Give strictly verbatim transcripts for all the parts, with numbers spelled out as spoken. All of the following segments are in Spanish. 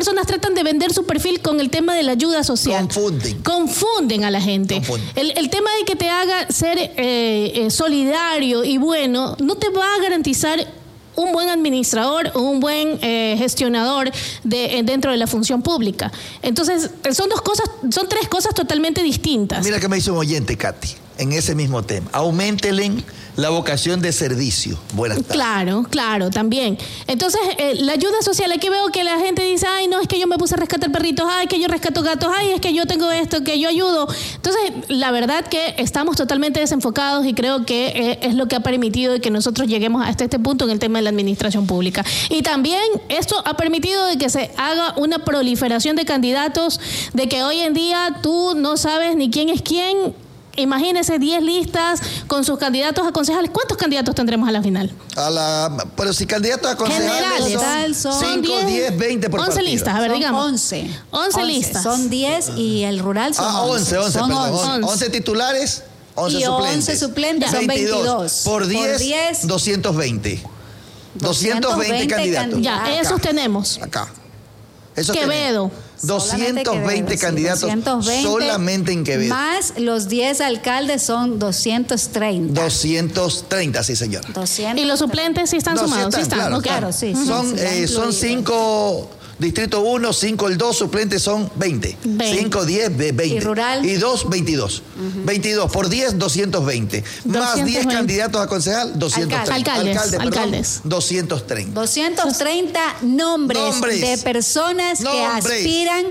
personas tratan de vender su perfil con el tema de la ayuda social. Confunden. Confunden a la gente. El, el tema de que te haga ser eh, eh, solidario y bueno, no te va a garantizar un buen administrador o un buen eh, gestionador de, eh, dentro de la función pública. Entonces, son dos cosas, son tres cosas totalmente distintas. Mira que me hizo un oyente, Katy, en ese mismo tema. Auméntele la vocación de servicio. Buenas tardes. Claro, claro, también. Entonces, eh, la ayuda social, aquí veo que la gente dice, ay, no, es que yo me puse a rescatar perritos, ay, que yo rescato gatos, ay, es que yo tengo esto, que yo ayudo. Entonces, la verdad que estamos totalmente desenfocados y creo que eh, es lo que ha permitido que nosotros lleguemos hasta este punto en el tema de la administración pública. Y también esto ha permitido de que se haga una proliferación de candidatos, de que hoy en día tú no sabes ni quién es quién. Imagínese diez listas con sus candidatos a concejales. ¿Cuántos candidatos tendremos a la final? A la, pero si candidatos a concejales generales son cinco, diez, veinte por once partido. listas, a ver, son digamos. once. once listas. Son diez y el rural son Ah, once, once, son perdón. once. once titulares, once y suplentes. once suplentes son veintidós. Por diez, Por diez, doscientos veinte. doscientos veinte candidatos. Ya, Acá. esos tenemos. Acá. Esos Quevedo. tenemos. doscientos veinte Quevedo, candidatos sí, doscientos veinte, solamente en Quevedo. Más los diez alcaldes son doscientos treinta. doscientos treinta, sí, señor. Y los suplentes sí están No, sí sumados. Sí están, están, claro, ok. claro, sí, sí, Son, sí, eh, son incluido. cinco, distrito uno, cinco el dos, suplentes son veinte. veinte. cinco, diez, veinte. Y rural. Y dos, veintidós. Uh-huh. veintidós por diez, doscientos veinte. Más diez doscientos veinte. candidatos a concejal, doscientos treinta. Alcaldes, Alcalde, perdón, alcaldes. doscientos treinta. doscientos treinta nombres, Nombres. de personas Nombres. que aspiran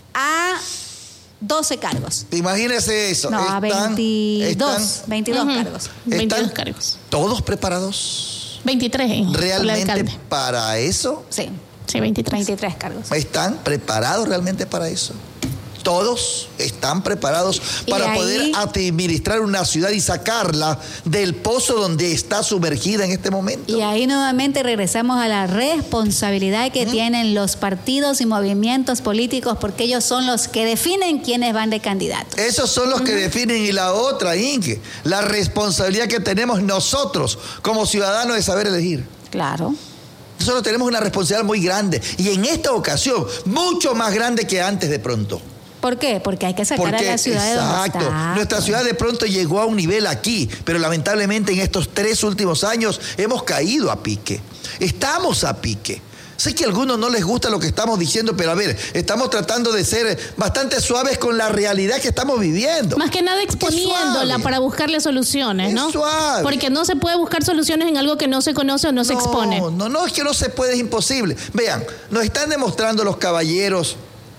a doce cargos. Imagínese eso. No, a Están- veintidós. están- veintidós Ujú. cargos. veintidós ¿Están cargos. todos preparados veintitrés. eh, por el realmente alcalde. para eso? Sí, Sí, veintitrés. veintitrés cargos. ¿Están preparados realmente para eso? Todos están preparados Y para ahí- poder administrar una ciudad y sacarla del pozo donde está sumergida en este momento. Y ahí nuevamente regresamos a la responsabilidad que ¿Mm? tienen los partidos y movimientos políticos, porque ellos son los que definen quiénes van de candidatos. Esos son los que definen. Y la otra, Inge, la responsabilidad que tenemos nosotros como ciudadanos de saber elegir. Claro. Nosotros tenemos una responsabilidad muy grande y en esta ocasión mucho más grande que antes de pronto. ¿Por qué? Porque hay que sacar Porque, a la ciudad de donde exacto, está. nuestra ciudad de pronto llegó a un nivel aquí, pero lamentablemente en estos tres últimos años hemos caído a pique. Estamos a pique. Sé que a algunos no les gusta lo que estamos diciendo, pero a ver, estamos tratando de ser bastante suaves con la realidad que estamos viviendo. Más que nada Porque es exponiéndola suave. para buscarle soluciones, Es ¿no? suave. Porque no se puede buscar soluciones en algo que no se conoce o no, se expone. No, no, no, es que no se puede, es imposible. Vean, nos están demostrando los caballeros,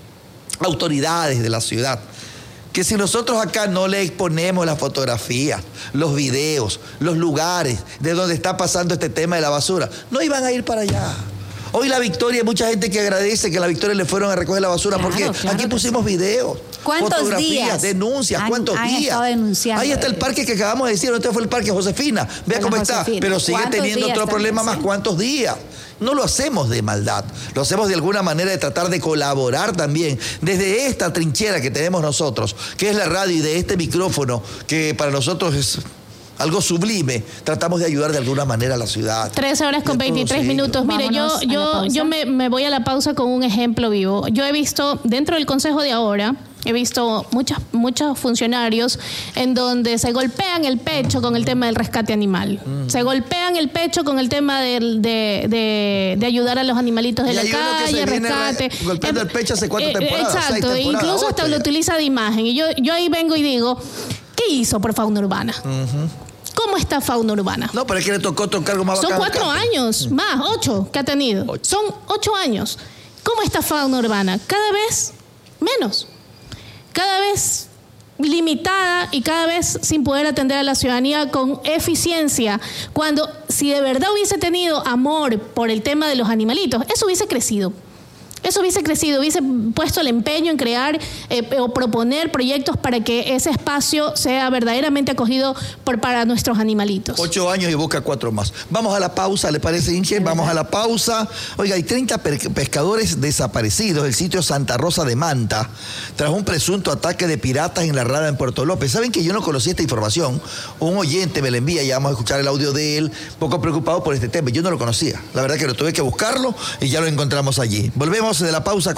autoridades de la ciudad, que si nosotros acá no le exponemos la fotografía, los videos, los lugares de donde está pasando este tema de la basura, no iban a ir para allá. Hoy la Victoria, hay mucha gente que agradece que a la Victoria le fueron a recoger la basura, Claro, porque claro aquí que pusimos videos, ¿Cuántos fotografías, días denuncias, han- ¿cuántos han días? estado denunciando? Ahí está el parque que acabamos de decir, este fue el parque Josefina, vea De cómo la está, Josefina. pero sigue ¿Cuántos teniendo días otro están problema más, haciendo? ¿cuántos días? No lo hacemos de maldad, lo hacemos de alguna manera de tratar de colaborar también desde esta trinchera que tenemos nosotros, que es la radio, y de este micrófono que para nosotros es algo sublime, tratamos de ayudar de alguna manera a la ciudad. trece horas con Y a todos veintitrés ellos. minutos. Mire, yo, Vámonos a la yo, pausa. yo me, me voy a la pausa con un ejemplo vivo. Yo he visto dentro del Consejo de ahora, he visto muchas, muchos funcionarios en donde se golpean el pecho con el tema del rescate animal. Mm. Se golpean el pecho con el tema del- de, de, de ayudar a los animalitos de Y la hay uno que calle, se viene rescate. re- golpeando el pecho hace cuatro Eh, temporadas, seis Exacto, temporadas, incluso ocho hasta lo ya. utiliza de imagen. Y yo, yo ahí vengo y digo, ¿qué hizo por fauna urbana? Uh-huh. ¿Cómo está fauna urbana? No, pero es que le tocó otro cargo más Son bacán, cuatro Carmen. años, más, ocho que ha tenido. Ocho. Son ocho años. ¿Cómo está fauna urbana? Cada vez menos. Cada vez limitada y cada vez sin poder atender a la ciudadanía con eficiencia. Cuando, si de verdad hubiese tenido amor por el tema de los animalitos, eso hubiese crecido. Eso hubiese crecido, hubiese puesto el empeño en crear eh, o proponer proyectos para que ese espacio sea verdaderamente acogido por, para nuestros animalitos. Ocho años y busca cuatro más. Vamos a la pausa, ¿le parece, Inge? Vamos a la pausa. Oiga, hay treinta pescadores desaparecidos del sitio Santa Rosa de Manta tras un presunto ataque de piratas en la rada en Puerto López. ¿Saben que yo no conocía esta información? Un oyente me la envía, ya vamos a escuchar el audio de él, poco preocupado por este tema. Yo no lo conocía. La verdad que lo tuve que buscarlo y ya lo encontramos allí. Volvemos de la pausa.